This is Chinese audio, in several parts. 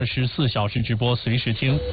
24小时直播，随时听。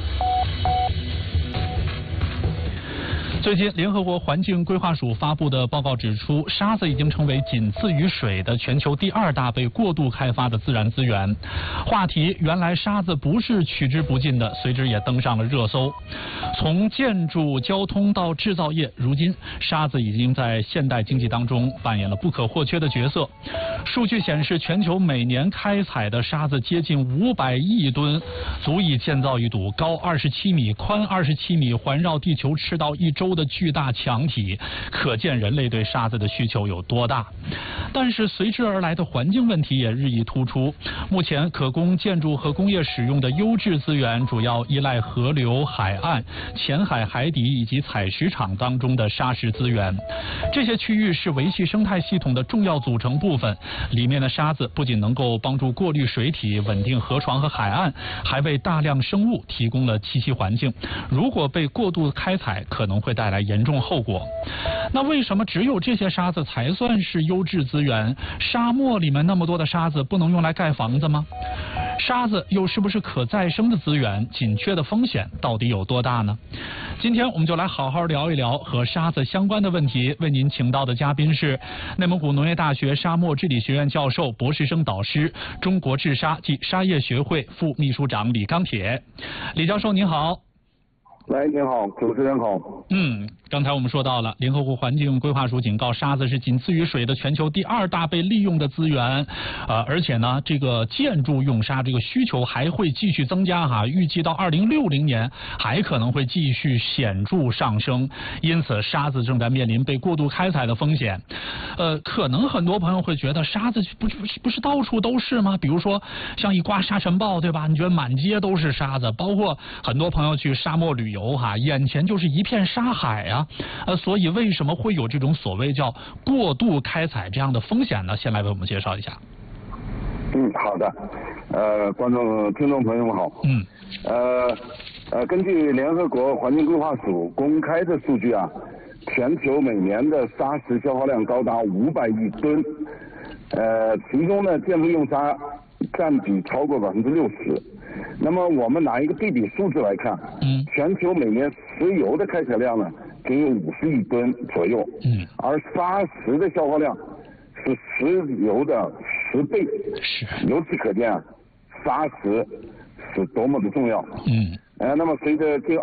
最近，联合国环境规划署发布的报告指出，沙子已经成为仅次于水的全球第2大被过度开发的自然资源。话题原来沙子不是取之不尽的，随之也登上了热搜。从建筑、交通到制造业，如今沙子已经在现代经济当中扮演了不可或缺的角色。数据显示，全球每年开采的沙子接近500亿吨，足以建造一堵高27米、宽27米、环绕地球赤道1周的巨大墙体，可见人类对沙子的需求有多大。但是随之而来的环境问题也日益突出。目前可供建筑和工业使用的优质资源主要依赖河流、海岸、浅海、海底以及采石场当中的沙石资源。这些区域是维系生态系统的重要组成部分，里面的沙子不仅能够帮助过滤水体、稳定河床和海岸，还为大量生物提供了栖息环境。如果被过度开采，可能会带来严重后果。那为什么只有这些沙子才算是优质资源？沙漠里面那么多的沙子不能用来盖房子吗？沙子又是不是可再生的资源？紧缺的风险到底有多大呢？今天我们就来好好聊一聊和沙子相关的问题。为您请到的嘉宾是内蒙古农业大学沙漠治理学院教授、博士生导师、中国治沙暨沙业学会副秘书长李钢铁。李教授您好。 喂，您好，主持人好。 刚才我们说到了，联合国环境规划署警告，沙子是仅次于水的全球第2大被利用的资源，而且呢，这个建筑用沙这个需求还会继续增加哈，预计到2060年还可能会继续显著上升，因此沙子正在面临被过度开采的风险。可能很多朋友会觉得沙子不是到处都是吗？比如说像一刮沙尘暴，对吧？你觉得满街都是沙子，包括很多朋友去沙漠旅游哈，眼前就是一片沙海啊。所以为什么会有这种所谓叫过度开采这样的风险呢？先来为我们介绍一下。 好的。听众朋友们好。根据联合国环境规划署公开的数据啊，全球每年的沙石消耗量高达500亿吨，其中呢，建筑用沙占比超过60%。那么我们拿一个对比数字来看，全球每年石油的开采量呢，只有50亿吨左右，而沙石的消耗量是石油的10倍。由此可见啊，沙石是多么的重要。那么随着这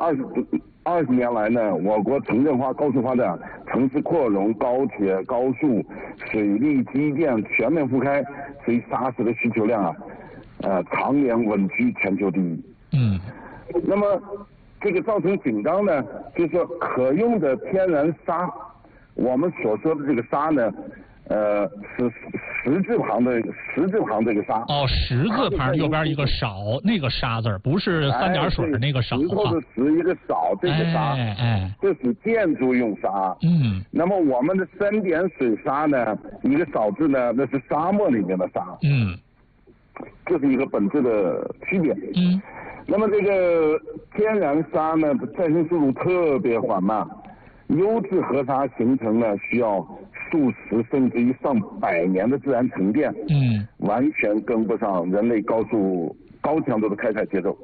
20年来呢，我国城镇化、高速发展、城市扩容、高铁、高速、水利基建全面覆开，所以沙石的需求量啊，常年稳居全球第一。那么这个造成紧张呢，就是说可用的天然沙，我们所说的这个沙呢，是十字旁这个沙。 十字旁右边一个少，那个沙字，不是3点水那个少。 石头的石一个少，这个沙，这是建筑用沙。那么我们的3点水沙呢，一个少字呢，那是沙漠里面的沙。这是一个本质的区别。那么这个天然沙呢，再生速度特别缓慢，优质河沙形成呢需要数十甚至于上百年的自然沉淀，完全跟不上人类高强度的开采节奏。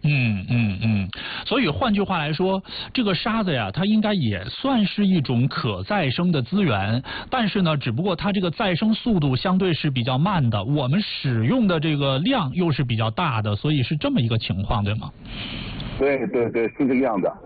所以换句话来说，这个沙子呀，它应该也算是一种可再生的资源，但是呢，只不过它这个再生速度相对是比较慢的，我们使用的这个量又是比较大的，所以是这么一个情况，对吗？ 对，是这个样子。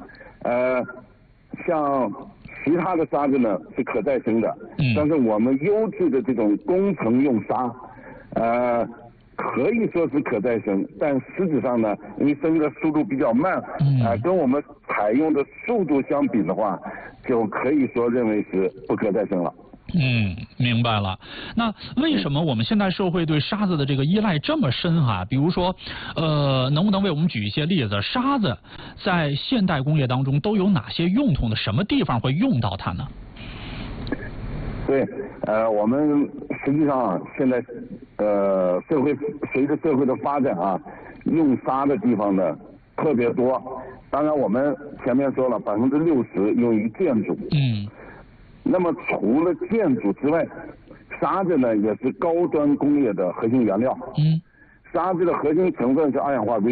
像其他的沙子呢是可再生的，但是我们优质的这种工程用沙，可以说是可再生，但实质上呢，因为生的速度比较慢，跟我们采用的速度相比的话，就可以说认为是不可再生了。 明白了。那为什么我们现代社会对沙子的这个依赖这么深哈？比如说，能不能为我们举一些例子？沙子在现代工业当中都有哪些用途呢？什么地方会用到它呢？ 对，我们实际上现在随着社会的发展啊，用沙的地方呢特别多。当然我们前面说了，60%用于建筑。那么除了建筑之外，沙子呢也是高端工业的核心原料。 沙子的核心成分是二氧化硅。